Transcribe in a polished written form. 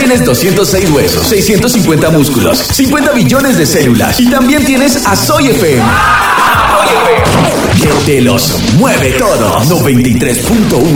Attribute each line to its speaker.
Speaker 1: tienes 206 huesos, 650 músculos, 50 billones de células y también tienes a Soy FM. Que te los mueve todo. 93.1